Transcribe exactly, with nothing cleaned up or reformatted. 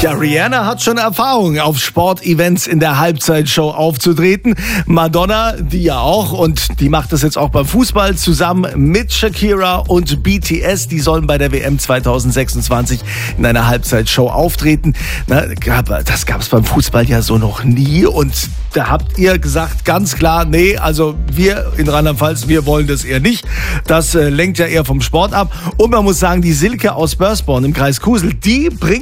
Ja, Rihanna hat schon Erfahrung, auf Sportevents in der Halbzeitshow aufzutreten. Madonna, die ja auch, und die macht das jetzt auch beim Fußball zusammen mit Shakira und B T S. Die sollen bei der W M zwanzig sechsundzwanzig in einer Halbzeitshow auftreten. Na, das gab es beim Fußball ja so noch nie. Und da habt ihr gesagt, ganz klar, nee, also wir in Rheinland-Pfalz, wir wollen das eher nicht. Das äh, lenkt ja eher vom Sport ab. Und man muss sagen, die Silke aus Börsborn im Kreis Kusel, die bringt